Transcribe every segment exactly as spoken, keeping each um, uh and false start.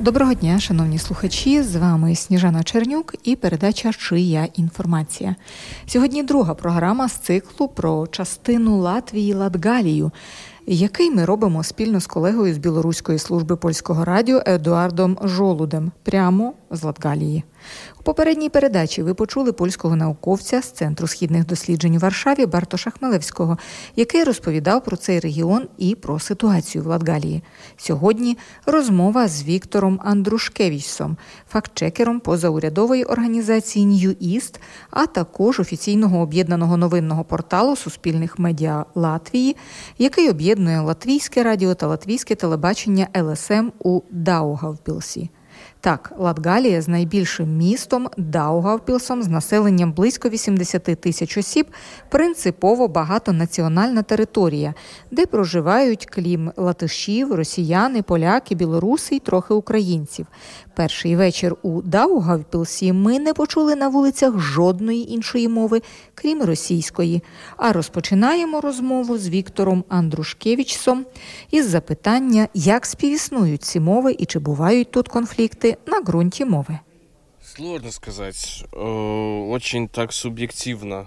Доброго дня, шановні слухачі, з вами Сніжана Чернюк і передача «Чия інформація?». Сьогодні друга програма з циклу про частину Латвії Латгалію, який ми робимо спільно з колегою з Білоруської служби польського радіо Едуардом Жолудем, прямо з Латгалії. У попередній передачі ви почули польського науковця з Центру східних досліджень у Варшаві Бартоша Хмелевського, який розповідав про цей регіон і про ситуацію в Латгалії. Сьогодні розмова з Віктором Андрушкевичсом, фактчекером позаурядової організації New East, а також офіційного об'єднаного новинного порталу суспільних медіа Латвії, який об'єднує латвійське радіо та латвійське телебачення ел ес ем у Даугавпілсі. Так, Латгалія з найбільшим містом Даугавпілсом з населенням близько вісімдесят тисяч осіб принципово багатонаціональна територія, де проживають крім латишів, росіяни, поляки, білоруси й трохи українців. Перший вечір у Даугавпілсі ми не почули на вулицях жодної іншої мови, крім російської. А розпочинаємо розмову з Віктором Андрушкевичсом із запитання, як співіснують ці мови і чи бувають тут конфлікти на ґрунті мови. Сложно сказати. Очень так суб'єктивно.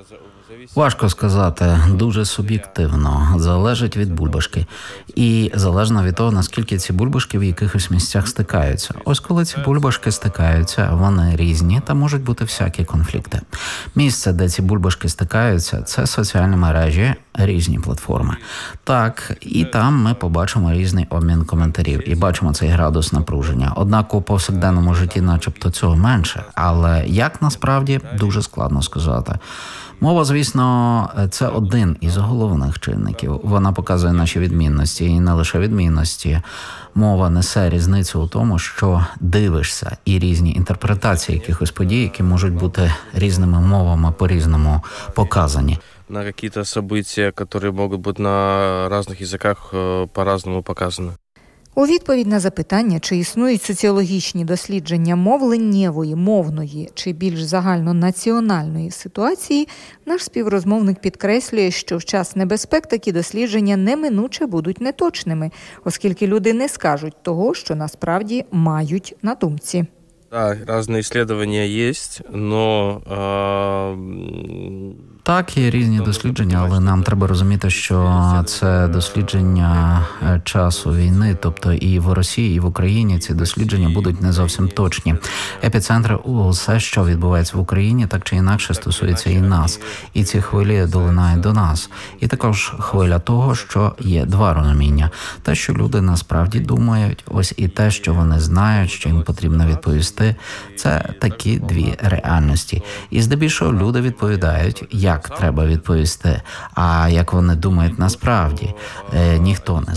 Важко сказати. Дуже суб'єктивно. Залежить від бульбашки. І залежно від того, наскільки ці бульбашки в якихось місцях стикаються. Ось коли ці бульбашки стикаються, вони різні та можуть бути всякі конфлікти. Місце, де ці бульбашки стикаються, це соціальні мережі, різні платформи. Так, і там ми побачимо різний обмін коментарів і бачимо цей градус напруження. Однак у повсякденному житті начебто цього менше, але як насправді дуже складно сказати. Мова, звісно, це один із головних чинників. Вона показує наші відмінності, і не лише відмінності. Мова несе різницю у тому, що дивишся, і різні інтерпретації якихось подій, які можуть бути різними мовами по-різному показані. На какие-то события, которые могут быть на разных языках по-разному показаны. У відповідь на запитання, чи існують соціологічні дослідження мовленнєвої, мовної чи більш загальнонаціональної ситуації, наш співрозмовник підкреслює, що в час небезпек такі дослідження неминуче будуть неточними, оскільки люди не скажуть того, що насправді мають на думці. Так, різні дослідження є, але... Так, є різні дослідження, але нам треба розуміти, що це дослідження часу війни, тобто і в Росії, і в Україні ці дослідження будуть не зовсім точні. Епіцентр усе, що відбувається в Україні, так чи інакше стосується і нас. І ці хвилі долинають до нас. І також хвиля того, що є два розуміння. Те, що люди насправді думають, ось і те, що вони знають, що їм потрібно відповісти, це такі дві реальності. І здебільшого люди відповідають, як треба відповісти, а як вони думають насправді, е, ніхто не